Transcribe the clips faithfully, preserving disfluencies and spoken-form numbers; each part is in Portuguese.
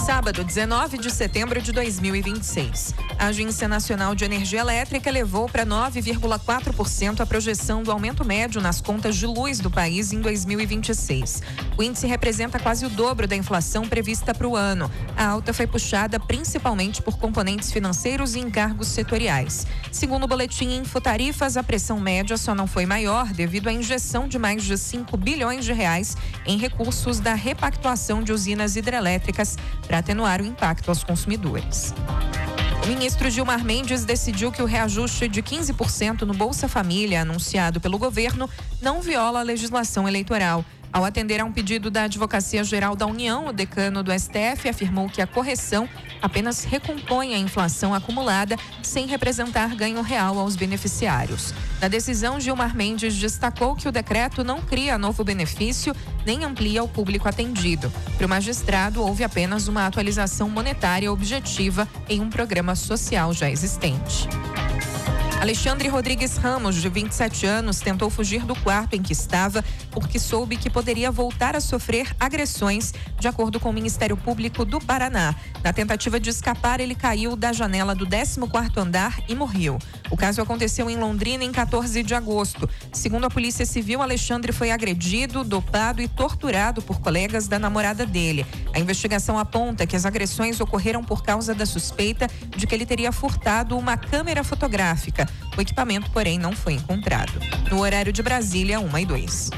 Sábado, dezenove de setembro de dois mil e vinte e seis. A Agência Nacional de Energia Elétrica elevou para nove vírgula quatro por cento a projeção do aumento médio nas contas de luz do país em dois mil e vinte e seis. O índice representa quase o dobro da inflação prevista para o ano. A alta foi puxada principalmente por componentes financeiros e encargos setoriais. Segundo o boletim Infotarifas, a pressão média só não foi maior devido à injeção de mais de cinco bilhões de reais em recursos da repactuação de usinas hidrelétricas para atenuar o impacto aos consumidores. O ministro Gilmar Mendes decidiu que o reajuste de quinze por cento no Bolsa Família, anunciado pelo governo, não viola a legislação eleitoral. Ao atender a um pedido da Advocacia Geral da União, o decano do S T F afirmou que a correção apenas recompõe a inflação acumulada sem representar ganho real aos beneficiários. Na decisão, Gilmar Mendes destacou que o decreto não cria novo benefício nem amplia o público atendido. Para o magistrado, houve apenas uma atualização monetária objetiva em um programa social já existente. Alexandre Rodrigues Ramos, de vinte e sete anos, tentou fugir do quarto em que estava porque soube que poderia voltar a sofrer agressões, de acordo com o Ministério Público do Paraná. Na tentativa de escapar, ele caiu da janela do décimo quarto andar e morreu. O caso aconteceu em Londrina em quatorze de agosto. Segundo a Polícia Civil, Alexandre foi agredido, dopado e torturado por colegas da namorada dele. A investigação aponta que as agressões ocorreram por causa da suspeita de que ele teria furtado uma câmera fotográfica. O equipamento, porém, não foi encontrado. No horário de Brasília, uma e dois.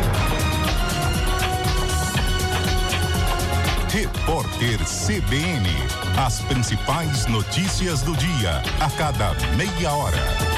Repórter C B N. As principais notícias do dia, a cada meia hora.